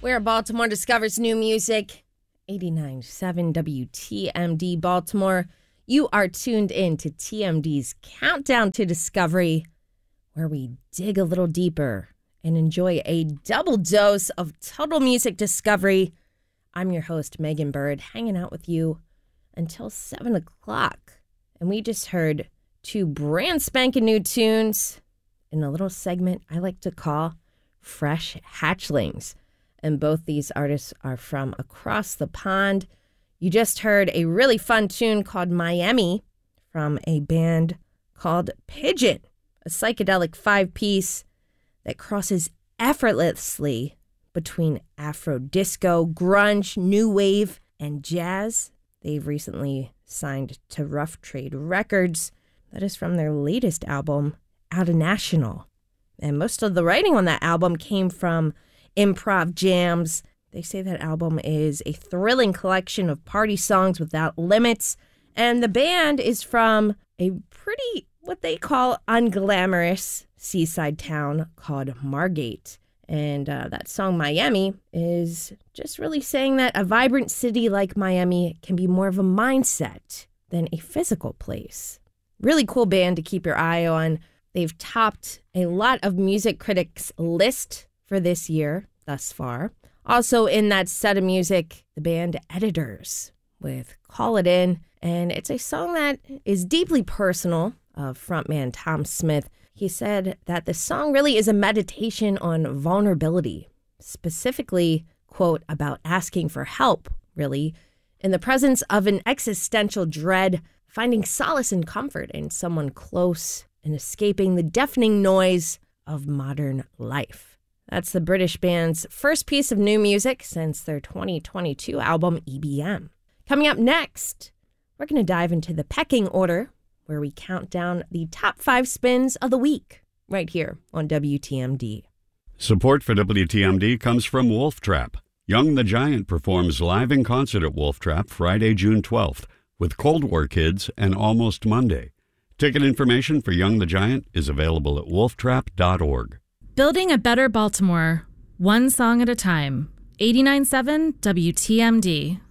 Where Baltimore discovers new music. 89.7 WTMD Baltimore. You are tuned in to TMD's Countdown to Discovery, where we dig a little deeper and enjoy a double dose of total music discovery. I'm your host, Megan Bird, hanging out with you until 7 o'clock. And we just heard two brand spanking new tunes in a little segment I like to call Fresh Hatchlings. And both these artists are from across the pond. You just heard a really fun tune called Miami from a band called Pigeon, a psychedelic 5-piece that crosses effortlessly between Afro disco, grunge, new wave, and jazz. They've recently signed to Rough Trade Records. That is from their latest album, Out of National. And most of the writing on that album came from improv jams. They say that album is a thrilling collection of party songs without limits. And the band is from a pretty, what they call, unglamorous seaside town called Margate. And that song, Miami, is just really saying that a vibrant city like Miami can be more of a mindset than a physical place. Really cool band to keep your eye on. They've topped a lot of music critics' list for this year thus far. Also in that set of music, the band Editors with Call It In. And it's a song that is deeply personal of frontman Tom Smith. He said that the song really is a meditation on vulnerability, specifically, quote, about asking for help, really, in the presence of an existential dread, finding solace and comfort in someone close and escaping the deafening noise of modern life. That's the British band's first piece of new music since their 2022 album, EBM. Coming up next, we're going to dive into the pecking order, where we count down the top 5 spins of the week, right here on WTMD. Support for WTMD comes from Wolf Trap. Young the Giant performs live in concert at Wolf Trap Friday, June 12th, with Cold War Kids and Almost Monday. Ticket information for Young the Giant is available at wolftrap.org. Building a better Baltimore, one song at a time. 89.7 WTMD.